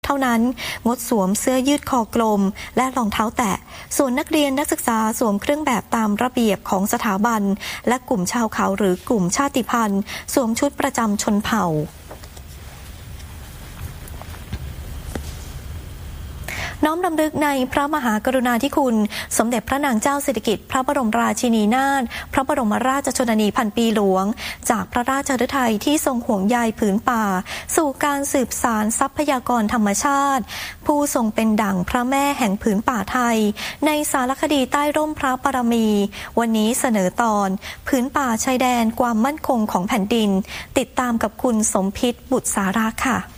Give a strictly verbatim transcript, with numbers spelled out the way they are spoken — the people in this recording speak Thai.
เท่านั้นงดสวมเสื้อยืดคอกลมและรองเท้าแตะส่วนนักเรียนนักศึกษาสวมเครื่องแบบตามระเบียบของสถาบันและกลุ่มชาวเขาหรือกลุ่มชาติพันธุ์สวมชุดประจำชนเผ่าน้อมรำลึกในพระมหากรุณาธิคุณสมเด็จพระนางเจ้าสิริกิติ์พระบรมราชินีนาถพระบรมราชชนนีพันปีหลวงจากพระราชฤทัยที่ทรงห่วงใยผืนป่าสู่การสืบสานทรัพยากรธรรมชาติผู้ทรงเป็นดั่งพระแม่แห่งผืนป่าไทยในสารคดีใต้ร่มพระบารมีวันนี้เสนอตอนผืนป่าชายแดนความมั่นคงของแผ่นดินติดตามกับคุณสมพิษบุตรสาระค่ะ